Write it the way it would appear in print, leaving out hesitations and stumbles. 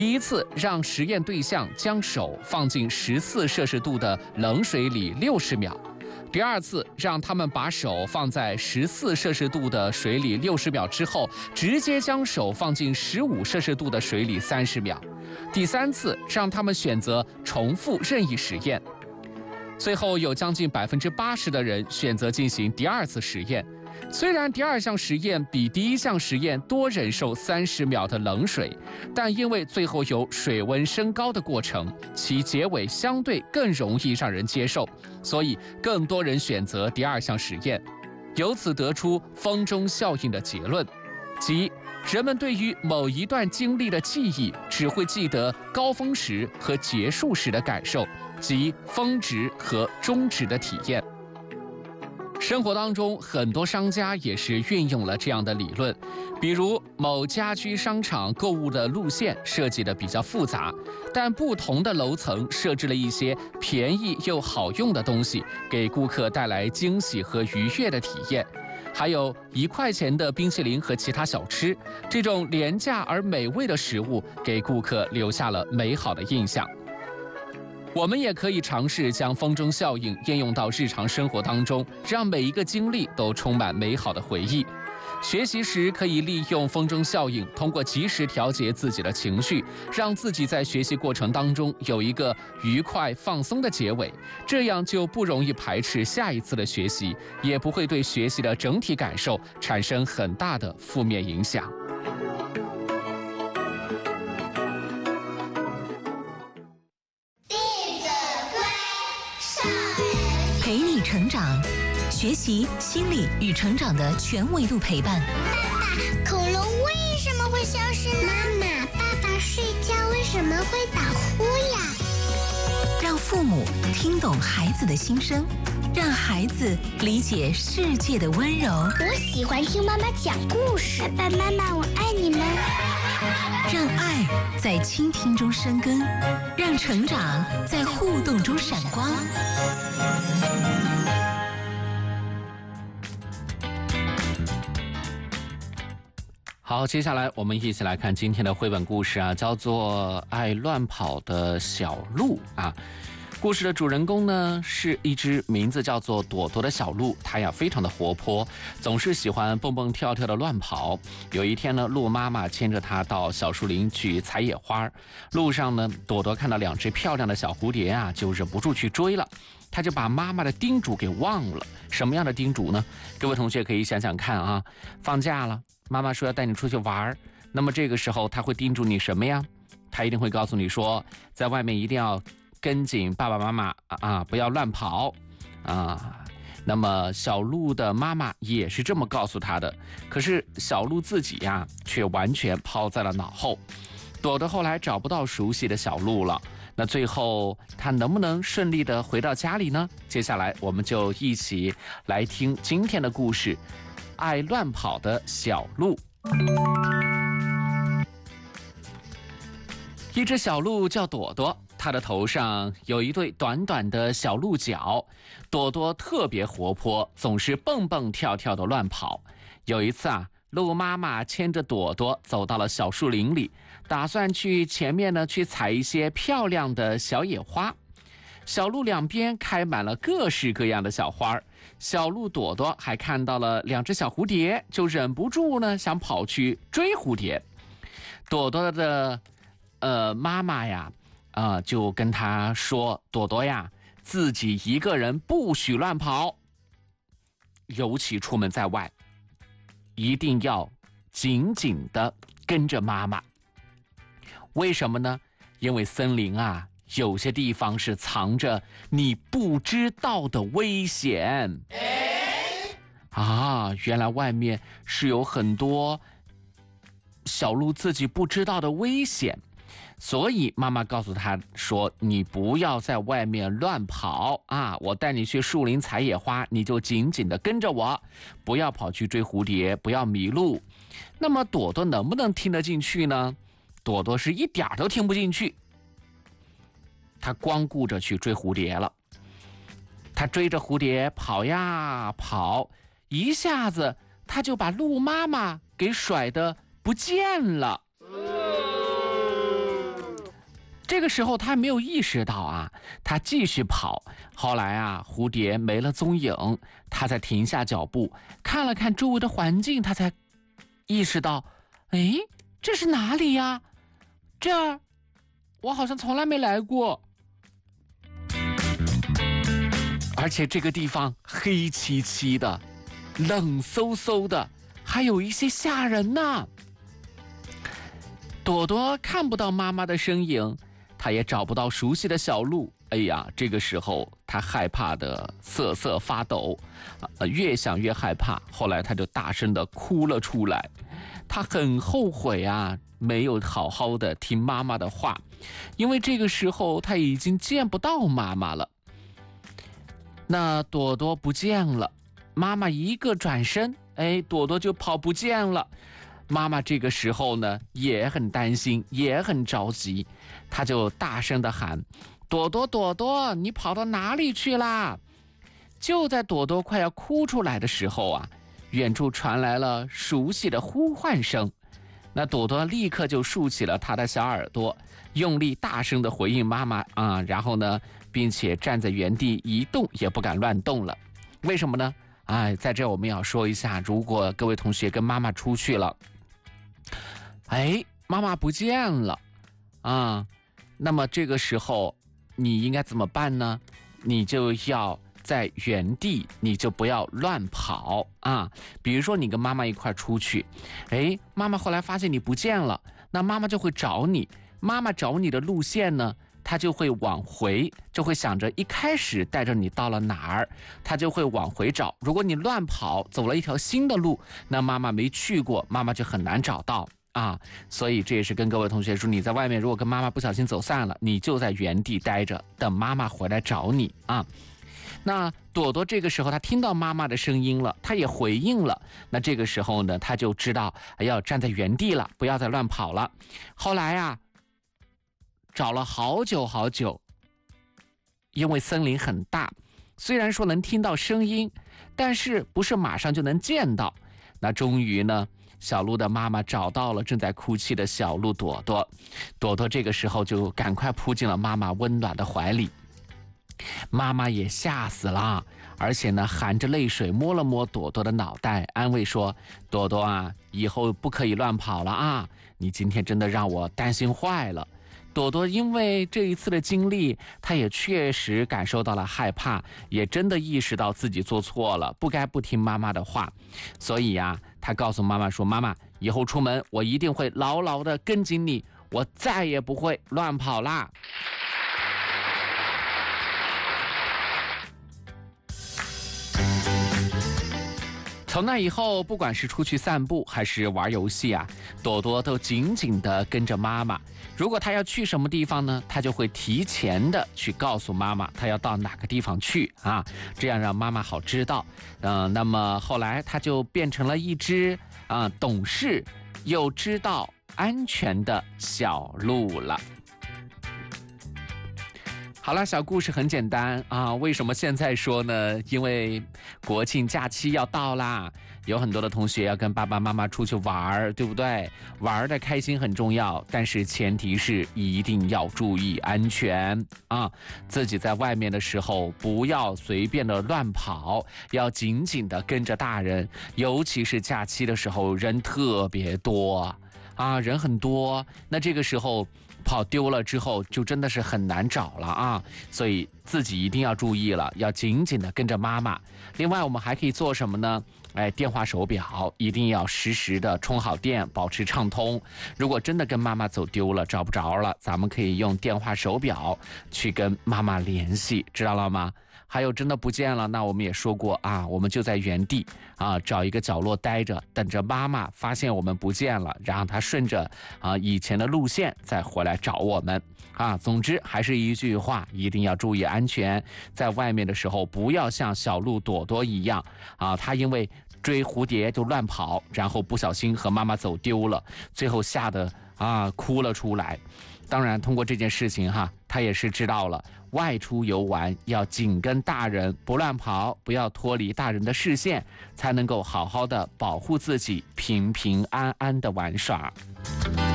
第一次让实验对象将手放进14摄氏度的冷水里60秒。第二次让他们把手放在14摄氏度的水里60秒之后，直接将手放进15摄氏度的水里30秒。第三次让他们选择重复任意实验。最后有将近80%的人选择进行第二次实验。虽然第二项实验比第一项实验多忍受30秒的冷水，但因为最后有水温升高的过程，其结尾相对更容易让人接受，所以更多人选择第二项实验。由此得出风中效应的结论，即人们对于某一段经历的记忆只会记得高峰时和结束时的感受，即峰值和终值的体验。生活当中，很多商家也是运用了这样的理论，比如某家居商场购物的路线设计的比较复杂，但不同的楼层设置了一些便宜又好用的东西，给顾客带来惊喜和愉悦的体验。还有1块钱的冰淇淋和其他小吃，这种廉价而美味的食物给顾客留下了美好的印象。我们也可以尝试将风中效应应用到日常生活当中，让每一个经历都充满美好的回忆。学习时可以利用风中效应，通过及时调节自己的情绪，让自己在学习过程当中有一个愉快放松的结尾，这样就不容易排斥下一次的学习，也不会对学习的整体感受产生很大的负面影响。 陪你成长，学习、心理与成长的全维度陪伴。 爸爸，恐龙为什么会消失呢？妈妈，爸爸睡觉为什么会打呼呀？ 让父母听懂孩子的心声，让孩子理解世界的温柔。 我喜欢听妈妈讲故事。爸爸妈妈，我爱你们。 让爱在倾听中生根，让成长在互动中闪光。 好，接下来我们一起来看今天的绘本故事啊，叫做《爱乱跑的小鹿》啊。故事的主人公呢是一只名字叫做朵朵的小鹿，它呀非常的活泼，总是喜欢蹦蹦跳跳的乱跑。有一天呢，鹿妈妈牵着它到小树林去采野花，路上呢，朵朵看到2只漂亮的小蝴蝶啊，就忍不住去追了。他就把妈妈的叮嘱给忘了。什么样的叮嘱呢？各位同学可以想想看啊，放假了，妈妈说要带你出去玩，那么这个时候他会叮嘱你什么呀？他一定会告诉你说，在外面一定要跟紧爸爸妈妈啊，不要乱跑啊。那么小鹿的妈妈也是这么告诉他的，可是小鹿自己呀，却完全抛在了脑后。朵朵后来找不到熟悉的小鹿了，那最后他能不能顺利的回到家里呢？接下来我们就一起来听今天的故事，爱乱跑的小鹿。一只小鹿叫朵朵，它的头上有一对短短的小鹿角。朵朵特别活泼，总是蹦蹦跳跳的乱跑。有一次啊，鹿妈妈牵着朵朵走到了小树林里，打算去前面呢去采一些漂亮的小野花。小路两边开满了各式各样的小花，小鹿朵朵还看到了2只小蝴蝶，就忍不住呢想跑去追蝴蝶。朵朵的妈妈呀就跟她说，朵朵呀，自己一个人不许乱跑，尤其出门在外一定要紧紧地跟着妈妈。为什么呢？因为森林啊，有些地方是藏着你不知道的危险。原来外面是有很多小鹿自己不知道的危险，所以妈妈告诉他说，你不要在外面乱跑啊！我带你去树林采野花，你就紧紧地跟着我，不要跑去追蝴蝶，不要迷路。那么朵朵能不能听得进去呢？朵朵是一点都听不进去，他光顾着去追蝴蝶了。他追着蝴蝶跑呀跑，一下子他就把鹿妈妈给甩得不见了。 这个时候他没有意识到啊，他继续跑。后来啊，蝴蝶没了踪影，他才停下脚步，看了看周围的环境，他才意识到，哎，这是哪里呀？这儿我好像从来没来过。而且这个地方黑漆漆的，冷飕飕的，还有一些吓人呢。朵朵看不到妈妈的身影，她也找不到熟悉的小路。哎呀，这个时候她害怕的瑟瑟发抖，越想越害怕。后来她就大声的哭了出来。她很后悔啊，没有好好的听妈妈的话，因为这个时候她已经见不到妈妈了。那朵朵不见了，妈妈一个转身，朵朵就跑不见了。妈妈这个时候呢，也很担心，也很着急，她就大声的喊：朵朵朵朵，你跑到哪里去啦？就在朵朵快要哭出来的时候啊，远处传来了熟悉的呼唤声。那朵朵立刻就竖起了她的小耳朵，用力大声的回应妈妈啊，然后呢，并且站在原地一动也不敢乱动了。为什么呢？在这我们要说一下，如果各位同学跟妈妈出去了，妈妈不见了啊，那么这个时候你应该怎么办呢？你就要在原地，你就不要乱跑啊。比如说你跟妈妈一块出去，妈妈后来发现你不见了，那妈妈就会找你。妈妈找你的路线呢，她就会往回，就会想着一开始带着你到了哪儿，她就会往回找。如果你乱跑，走了一条新的路，那妈妈没去过，妈妈就很难找到啊。所以这也是跟各位同学说，你在外面如果跟妈妈不小心走散了，你就在原地待着，等妈妈回来找你啊。那朵朵这个时候她听到妈妈的声音了，她也回应了。那这个时候呢，她就知道要站在原地了，不要再乱跑了。后来啊，找了好久好久，因为森林很大，虽然说能听到声音，但是不是马上就能见到。那终于呢，小鹿的妈妈找到了正在哭泣的小鹿朵朵。朵朵这个时候就赶快扑进了妈妈温暖的怀里。妈妈也吓死了，而且呢，含着泪水摸了摸朵朵的脑袋，安慰说：朵朵啊，以后不可以乱跑了啊，你今天真的让我担心坏了。朵朵因为这一次的经历，她也确实感受到了害怕，也真的意识到自己做错了，不该不听妈妈的话。所以啊，她告诉妈妈说：妈妈，以后出门我一定会牢牢的跟紧你，我再也不会乱跑啦。从那以后，不管是出去散步还是玩游戏啊，朵朵都紧紧地跟着妈妈。如果她要去什么地方呢，她就会提前的去告诉妈妈她要到哪个地方去啊，这样让妈妈好知道。那么后来她就变成了一只懂事又知道安全的小鹿了。好了，小故事很简单啊。为什么现在说呢？因为国庆假期要到啦，有很多的同学要跟爸爸妈妈出去玩，对不对？玩的开心很重要，但是前提是一定要注意安全啊！自己在外面的时候不要随便的乱跑，要紧紧的跟着大人，尤其是假期的时候，人特别多啊，人很多，那这个时候跑丢了之后就真的是很难找了啊，所以自己一定要注意了，要紧紧的跟着妈妈。另外我们还可以做什么呢？电话手表一定要实时的充好电，保持畅通。如果真的跟妈妈走丢了，找不着了，咱们可以用电话手表去跟妈妈联系，知道了吗？还有真的不见了，那我们也说过啊，我们就在原地找一个角落待着，等着妈妈发现我们不见了，然后她顺着以前的路线再回来找我们啊。总之还是一句话，一定要注意安全，在外面的时候不要像小鹿朵朵一样她因为追蝴蝶就乱跑，然后不小心和妈妈走丢了，最后吓得哭了出来。当然通过这件事情他也是知道了外出游玩要紧跟大人，不乱跑，不要脱离大人的视线，才能够好好的保护自己，平平安安的玩耍。